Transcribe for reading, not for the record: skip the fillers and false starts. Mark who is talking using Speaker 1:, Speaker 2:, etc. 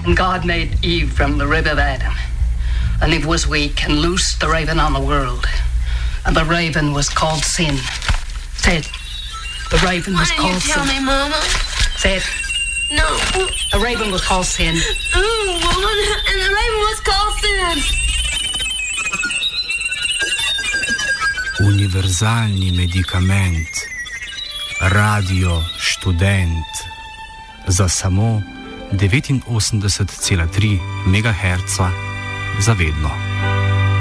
Speaker 1: And God made Eve from the rib of Adam. And Eve was weak and loosed the raven on the world. And the raven was called sin. Say it. The raven was called sin.
Speaker 2: Why didn't you tell me, Mama?
Speaker 1: Say it.
Speaker 2: No.
Speaker 1: The raven was called sin.
Speaker 2: Woman, and the raven was called sin.
Speaker 3: Univerzalni medikament. Radio Študent. Za samo 89,3 MHz za vedno.